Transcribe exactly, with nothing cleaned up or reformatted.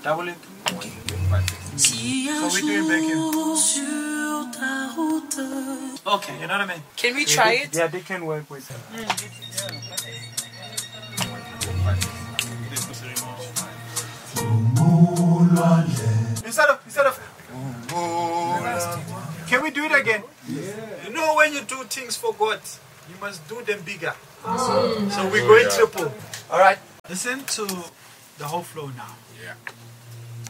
Double it. So we're doing bacon. Okay, you know what I mean? Can we try it? Yeah, they can work with it. Instead of, instead of, can we do it again? Yeah. You know, when you do things for God, you must do them bigger. So we're going triple. All right. Listen to the whole flow now. Yeah.